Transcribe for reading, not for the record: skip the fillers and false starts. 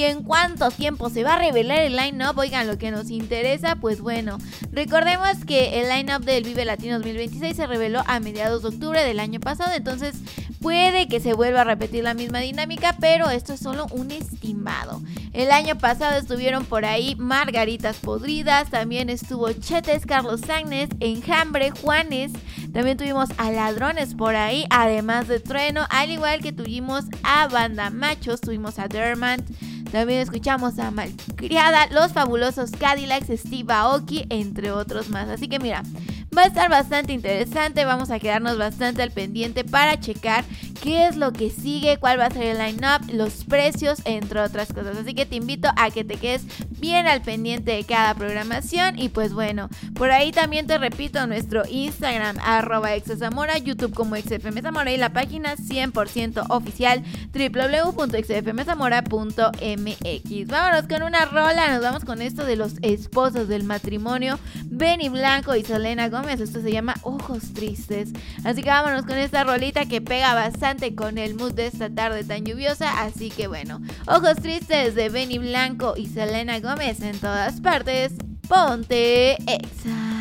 en cuánto tiempo se va a revelar el line-up. Oigan, lo que nos interesa, pues bueno, recordemos que el line-up del Vive Latino 2026 se reveló a mediados de octubre del año pasado, entonces puede que se vuelva a repetir la misma dinámica, pero esto es solo un estimado. El año pasado estuvieron por ahí Margaritas Podridas, también estuvo Chetes, Carlos Sáenz, Enjambre, Juanes, también tuvimos a Ladrones por ahí, además de Trueno, al igual que tuvimos a Banda Machos, tuvimos a Dermant, también escuchamos a Malcriada, Los Fabulosos Cadillacs, Steve Aoki, entre otros más. Así que mira, va a estar bastante interesante, vamos a quedarnos bastante al pendiente para checar qué es lo que sigue, cuál va a ser el line-up, los precios, entre otras cosas. Así que te invito a que te quedes bien al pendiente de cada programación. Y pues bueno, por ahí también te repito nuestro Instagram, @exazamora, YouTube como XFMZamora y la página 100% oficial www.xfmzamora.mx. Vámonos con una rola, nos vamos con esto de los esposos del matrimonio, Benny Blanco y Selena Gómez. Esto se llama Ojos Tristes. Así que vámonos con esta rolita que pega bastante con el mood de esta tarde tan lluviosa. Así que bueno, Ojos Tristes de Benny Blanco y Selena Gómez en todas partes. Ponte Exa.